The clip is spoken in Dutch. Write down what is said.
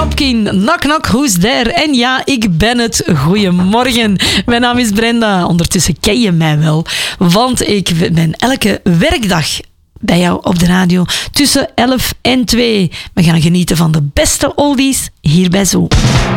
Hopkin, knock knock, who's there? En ja, ik ben het. Goedemorgen. Mijn naam is Brenda. Ondertussen ken je mij wel, want ik ben elke werkdag bij jou op de radio tussen 11 en 2. We gaan genieten van de beste oldies hier bij Zo.